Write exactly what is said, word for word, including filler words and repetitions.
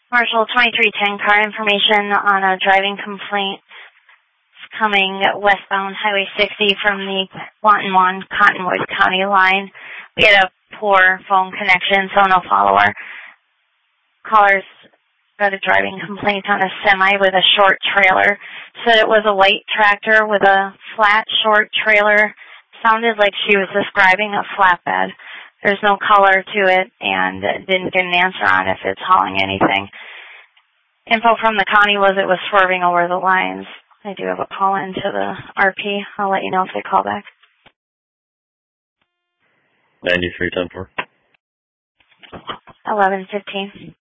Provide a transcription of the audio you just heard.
Marshall, twenty-three ten, car information on a driving complaint coming westbound Highway sixty from the Wanton Cottonwood County line. We had a poor phone connection, so no follower. Callers got a driving complaint on a semi with a short trailer. Said it was a white tractor with a flat, short trailer. Sounded like she was describing a flatbed. There's no color to it, and didn't get an answer on if it's hauling anything. Info from the county was it was swerving over the lines. I do have a call into the R P. I'll let you know if they call back. ninety-three ten four. eleven fifteen.